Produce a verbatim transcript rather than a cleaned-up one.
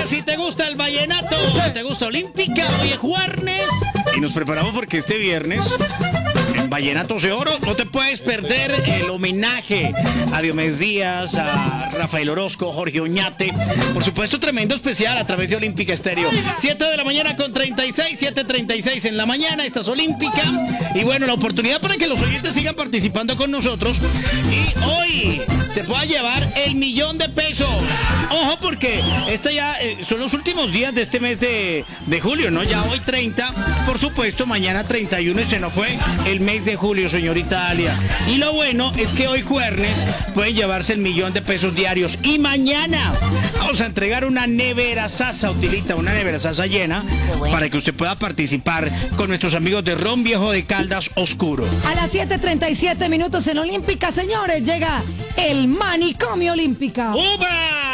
Si te gusta el vallenato, si te gusta Olímpica, hoy es jueves y nos preparamos porque este viernes en Vallenatos de Oro no te puedes perder el homenaje a Diomedes Díaz, a Rafael Orozco, Jorge Oñate. Por supuesto, tremendo especial a través de Olímpica Estéreo. siete de la mañana con treinta y seis, siete treinta y seis en la mañana, esta es Olímpica. Y bueno, la oportunidad para que los oyentes sigan participando con nosotros. Y hoy se pueda llevar el millón de pesos. Ojo, porque este ya eh, son los últimos días de este mes de, de julio, ¿no? Ya hoy treinta, por supuesto, mañana treinta y uno y se nos fue el mes de julio, señorita Alia. Y lo bueno es que hoy jueves pueden llevarse el millón de pesos diarios. Y mañana vamos a entregar una nevera sasa, utilita una nevera sasa llena, bueno, para que usted pueda participar con nuestros amigos de Ron Viejo de Caldas Oscuro. A las siete treinta y siete minutos en Olímpica, señores, llega el manicomio Olímpica. ¡Upa!